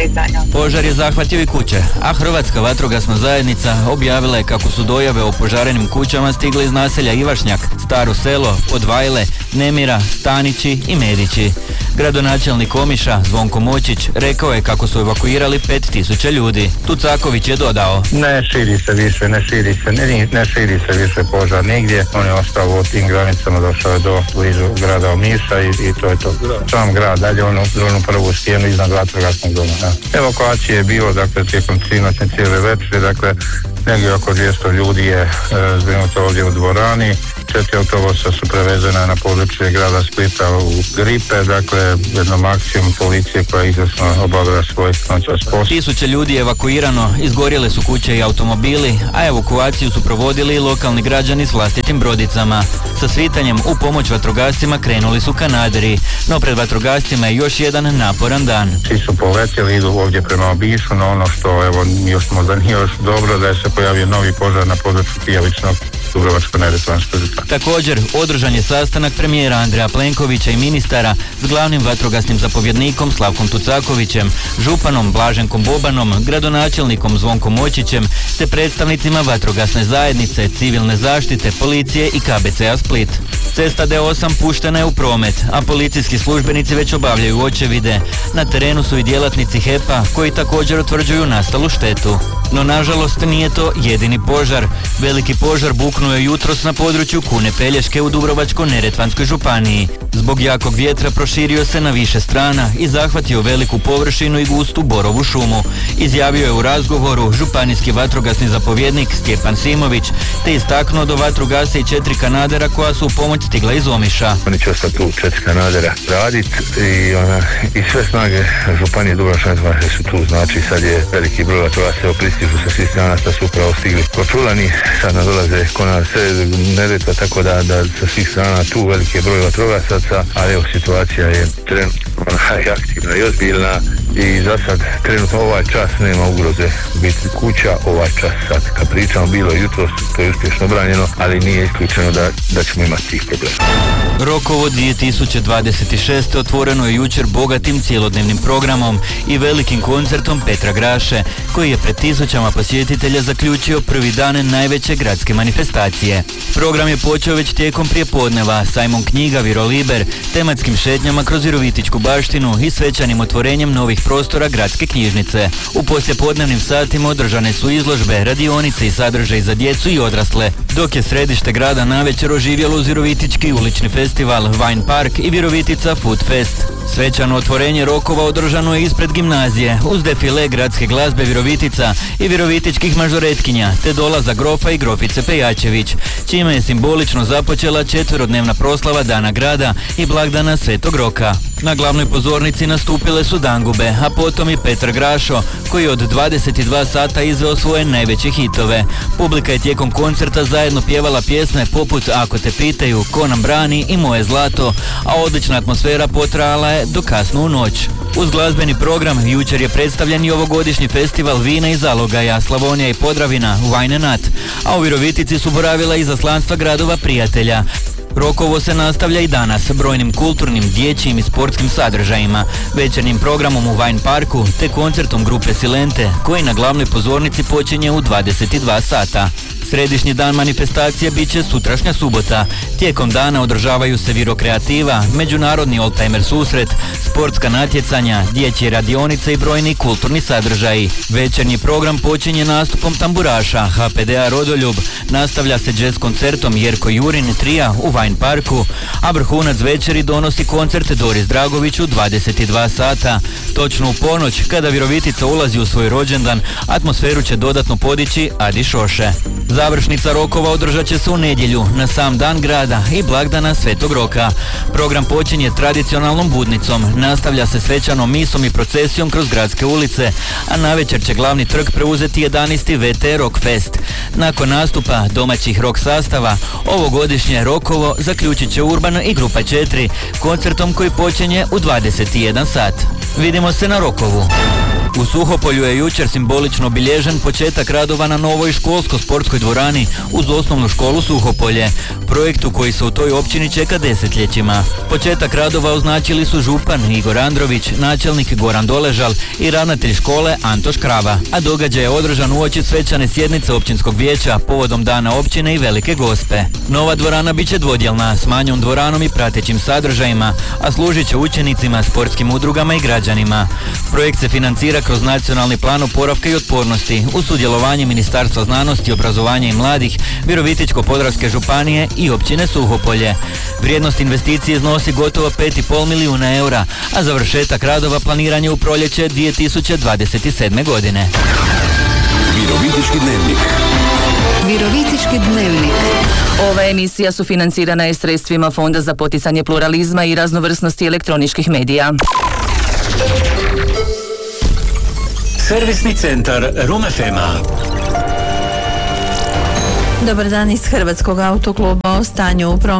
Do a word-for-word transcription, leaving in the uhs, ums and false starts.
kretanja. Požar je zahvatio i kuće, a Hrvatska vatrogasna zajednica objavila je kako su dojave o požarenim kućama stigle iz naselja Ivašnjak, Staro selo, Podvajle, Nemira, Stanići i Medići. Gradonačelnik Omiša, Zvonko Močić, rekao je kako su evakuirali pet tisuća ljudi. Tucaković je dodao: Ne širi se više, ne širi se, ne, ne širi se više požar nigdje. On je ostao u tim granicama, došao je do blizu grada Omiša i, i to je to. Sam grad, dalje onu, onu prvu stijenu iznad vatrogasnog doma. Ja. Evakuacije je bilo, dakle, tijekom noćne cijele večeri, dakle, negdje oko dvjesto ljudi je e, zbrinuto ovdje u dvorani. Četiri autobusa su prevezena na područje grada Splita u Gripe, dakle jednom akcijom policije koja je izvrsno obavila svoj noćas posao. Tisuće ljudi je evakuirano, izgorjele su kuće i automobili, a evakuaciju su provodili i lokalni građani s vlastitim brodicama. Sa svitanjem u pomoć vatrogascima krenuli su kanaderi, no pred vatrogascima je još jedan naporan dan. Svi su poletjeli, idu ovdje prema Obišu, no ono što evo još možda nije još dobro da je se pojavio novi požar na području Pijavičnog Dubrovačko-neretvanskog županije. Također, održan je sastanak premijera Andreja Plenkovića i ministara s glavnim vatrogasnim zapovjednikom Slavkom Tucakovićem, županom Blaženkom Bobanom, gradonačelnikom Zvonkom Močićem te predstavnicima vatrogasne zajednice, civilne zaštite, policije i K B C-a Split. Cesta D osam puštena je u promet, a policijski službenici već obavljaju očevide. Na terenu su i djelatnici H E P-a koji također utvrđuju nastalu štetu. No nažalost nije to jedini požar. Veliki požar buknuo je jutros na području Kune Pelješke u Dubrovačko-neretvanskoj županiji. Zbog jakog vjetra proširio se na više strana i zahvatio veliku površinu i gustu borovu šumu. Izjavio je u razgovoru županijski vatrogasni zapovjednik Stjepan Simović, te istaknuo do vatru gase i četiri kanadera koja su u pomoć stigla iz Omiša. Oni će ostati tu četiri kanadera radit i, ona, i sve snage županije Dubrovačko-neretvanske su tu, znači sad je veliki broj vatrogasaca, evo pristižu sa svih strana, da su upravo stigli Korčulani, sad nadolaze Konavce, Neretva, tako da, da sa svih strana tu veliki broj vatrogasaca, ali evo situacija je trenutno aktivna i ozbiljna i za sad trenutno ovaj čas nema ugroze biti kuća, ovaj čas sad kad pričamo bilo jutro, to je uspješno branjeno, ali nije isključeno da, da ćemo imati tih problema. Rokovo dvije tisuće dvadeset šeste. otvoreno je jučer bogatim cjelodnevnim programom i velikim koncertom Petra Graše, koji je pred tisućama posjetitelja zaključio prvi dan najveće gradske manifestacije. Program je počeo već tijekom prijepodneva, sajmom knjiga Viroliber, tematskim šetnjama kroz Virovitičku baštinu i svečanim otvorenjem novih prostora gradske knjižnice. U poslijepodnevnim satima održane su izložbe, radionice i sadržaj za djecu i odrasle, dok je središte grada navečer oživjelo uz Virovitički ulični festival Wine Park i Virovitica Food Fest. Svečano otvorenje rokova održano je ispred gimnazije uz defile gradske glazbe Virovitica i virovitičkih mažoretkinja te dolaza grofa i grofice Pejačević, čime je simbolično započela četverodnevna proslava Dana grada i blagdana Svetog Roka. Na glavnoj pozornici nastupile su dangube, a potom i Petar Grašo, koji od dvadeset dva sata izveo svoje najveće hitove. Publika je tijekom koncerta zajedno pjevala pjesme poput Ako te pitaju, Ko nam brani i Moje zlato, a odlična atmosfera potrajala je do kasno u noć. Uz glazbeni program jučer je predstavljen i ovogodišnji festival vina i zalogaja Slavonija i Podravina Wine and Nut, a u Virovitici su boravila izaslanstva gradova prijatelja. Rokovo se nastavlja i danas brojnim kulturnim, dječjim i sportskim sadržajima, večernjim programom u Wine Parku te koncertom grupe Silente koji na glavnoj pozornici počinje u dvadeset dva sata. Središnji dan manifestacije bit će sutrašnja subota. Tijekom dana održavaju se Virokreativa, međunarodni oldtimer susret, sportska natjecanja, dječje radionice i brojni kulturni sadržaji. Večernji program počinje nastupom tamburaša H P D A Rodoljub, nastavlja se jazz koncertom Jerko Jurin trija u Wine Parku, a vrhunac večeri donosi koncert Doris Dragović u dvadeset dva sata. Točno u ponoć, kada Virovitica ulazi u svoj rođendan, atmosferu će dodatno podići Adi Šoše. Završnica rokova održat će se u nedjelju, na sam dan grada i blagdana Svetog Roka. Program počinje tradicionalnom budnicom, nastavlja se svečanom misom i procesijom kroz gradske ulice, a navečer će glavni trg preuzeti jedanaesti V T Rock Fest. Nakon nastupa domaćih rock sastava, ovogodišnje rokovo zaključit će Urban i Grupa četiri, koncertom koji počinje u dvadeset jedan sat. Vidimo se na rokovu. U Suhopolju je jučer simbolično obilježen početak radova na novoj školsko-sportskoj dvorani uz osnovnu školu Suhopolje, projektu koji se u toj općini čeka desetljećima. Početak radova označili su župan Igor Andrović, načelnik Goran Doležal i ravnatelj škole Antoš Krava, a događaj je održan uoči svečane sjednice općinskog vijeća povodom Dana općine i Velike Gospe. Nova dvorana bit će dvodjelna, s manjom dvoranom i pratećim sadržajima, a služit će učenicima, sportskim udrugama i građanima. Projekt se financira kroz Nacionalni plan oporavka i otpornosti uz sudjelovanje Ministarstva znanosti, obrazovanja i mladih, Virovitičko-podravske županije i općine Suhopolje. Vrijednost investicije iznosi gotovo pet i pol milijuna eura, a završetak radova planiran je u proljeće dvije tisuće dvadeset sedme. godine. Virovitički dnevnik. Virovitički dnevnik. Ova emisija sufinancirana je sredstvima Fonda za poticanje pluralizma i raznovrsnosti elektroničkih medija. Servisni centar Rumefema. Dobar dan iz Hrvatskog autokluba o stanju u prometu.